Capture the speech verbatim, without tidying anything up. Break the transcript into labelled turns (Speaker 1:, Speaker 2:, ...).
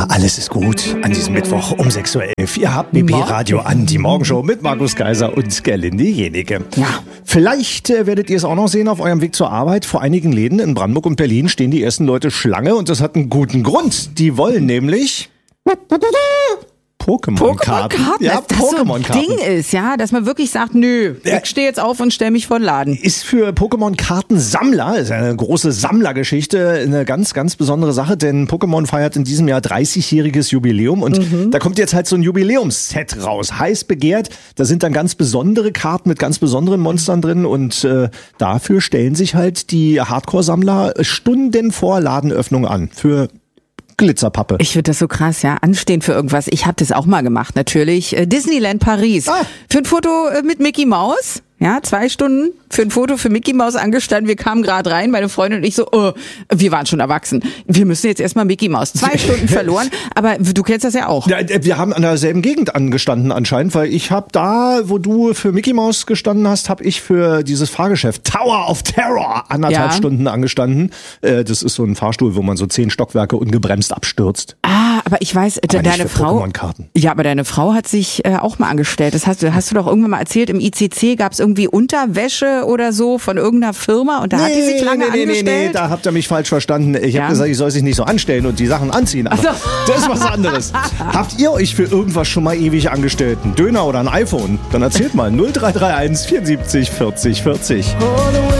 Speaker 1: Ja, alles ist gut an diesem Mittwoch um sechs Uhr elf. Ihr habt B B Radio an, die Morgenshow mit Markus Kaiser und Gerlinde Jenike.
Speaker 2: Ja.
Speaker 1: Vielleicht äh, werdet ihr es auch noch sehen auf eurem Weg zur Arbeit. Vor einigen Läden in Brandenburg und Berlin stehen die ersten Leute Schlange und das hat einen guten Grund. Die wollen nämlich Pokémon-Karten.
Speaker 2: Pokémon-Karten,
Speaker 1: Ja,
Speaker 2: dass das so ein
Speaker 1: Pokémon-Karten.
Speaker 2: Ding ist, ja, dass man wirklich sagt, nö,
Speaker 1: Ja.
Speaker 2: ich stehe jetzt auf und stelle mich vor den Laden.
Speaker 1: Ist für Pokémon-Kartensammler, ist eine große Sammlergeschichte, eine ganz, ganz besondere Sache, denn Pokémon feiert in diesem Jahr dreißigjähriges Jubiläum und
Speaker 2: Mhm.
Speaker 1: da kommt jetzt halt so ein Jubiläumsset raus, heiß begehrt. Da sind dann ganz besondere Karten mit ganz besonderen Monstern drin und äh, dafür stellen sich halt die Hardcore-Sammler Stunden vor Ladenöffnung an für Glitzerpappe.
Speaker 2: Ich finde das so krass, ja, anstehen für irgendwas. Ich habe das auch mal gemacht, natürlich. Äh, Disneyland Paris.
Speaker 1: Ah.
Speaker 2: Für ein Foto äh, mit Mickey Mouse. Ja, zwei Stunden für ein Foto für Mickey Mouse angestanden. Wir kamen gerade rein, meine Freundin und ich so, oh, wir waren schon erwachsen. Wir müssen jetzt erstmal Mickey Mouse. Zwei Stunden verloren, aber du kennst das ja auch.
Speaker 1: Ja, wir haben an derselben Gegend angestanden anscheinend, weil ich habe da, wo du für Mickey Mouse gestanden hast, habe ich für dieses Fahrgeschäft Tower of Terror anderthalb
Speaker 2: Ja.
Speaker 1: Stunden angestanden. Äh, das ist so ein Fahrstuhl, wo man so zehn Stockwerke ungebremst abstürzt.
Speaker 2: Ah, aber ich weiß,
Speaker 1: Aber nicht
Speaker 2: deine
Speaker 1: für
Speaker 2: Frau.
Speaker 1: Pokémon-Karten.
Speaker 2: Ja, aber deine Frau hat sich äh, auch mal angestellt. Das hast du, hast du doch irgendwann mal erzählt. Im I C C gab es irgendwie Unterwäsche oder so von irgendeiner Firma und da hat die sich lange
Speaker 1: nee, nee, nee,
Speaker 2: angestellt.
Speaker 1: nee, da habt ihr mich falsch verstanden. Ich
Speaker 2: Ja.
Speaker 1: habe gesagt, ich soll sich nicht so anstellen und die Sachen anziehen. Aber
Speaker 2: Ach so.
Speaker 1: das ist was anderes. Habt ihr euch für irgendwas schon mal ewig angestellt? Ein Döner oder ein iPhone? Dann erzählt mal null drei drei eins vierundsiebzig vierzig vierzig.